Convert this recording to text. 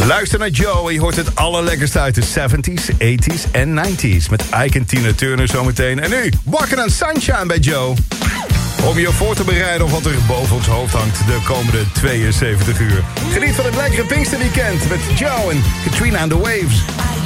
Luister naar Joe en je hoort het allerlekkerste uit de 70s, 80s en 90s. Met Ike en Tina Turner zometeen. En nu, Walking on Sunshine bij Joe. Om je voor te bereiden op wat er boven ons hoofd hangt de komende 72 uur. Geniet van het lekkere Pinksterweekend met Joe en Katrina and the Waves.